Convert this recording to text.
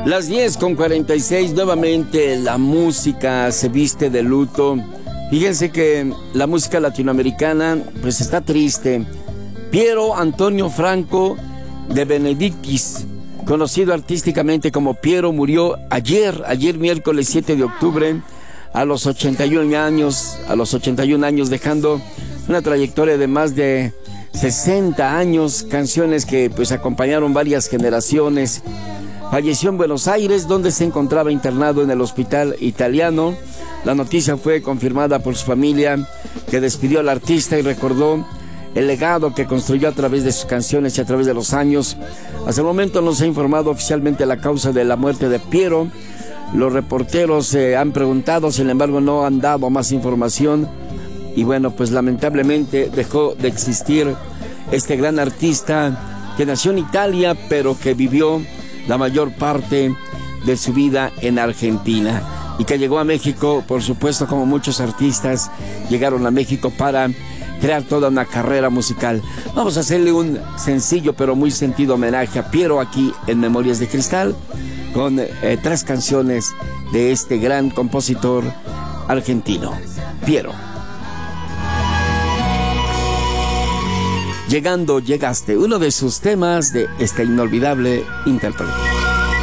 Las 10:46, nuevamente la música se viste de luto. Fíjense que la música latinoamericana pues está triste. Piero Antonio Franco de Benedictis, conocido artísticamente como Piero, murió ayer miércoles 7 de octubre a los 81 años, dejando una trayectoria de más de 60 años, canciones que pues acompañaron varias generaciones. Falleció en Buenos Aires, donde se encontraba internado en el hospital italiano. La noticia fue confirmada por su familia, que despidió al artista y recordó el legado que construyó a través de sus canciones y a través de los años. Hasta el momento no se ha informado oficialmente la causa de la muerte de Piero. Los reporteros se han preguntado, sin embargo no han dado más información. Y bueno, pues lamentablemente dejó de existir este gran artista que nació en Italia, pero que vivió la mayor parte de su vida en Argentina y que llegó a México, por supuesto, como muchos artistas llegaron a México para crear toda una carrera musical. Vamos a hacerle un sencillo pero muy sentido homenaje a Piero aquí en Memorias de Cristal, con 3 canciones de este gran compositor argentino, Piero. Llegaste, uno de sus temas de este inolvidable intérprete.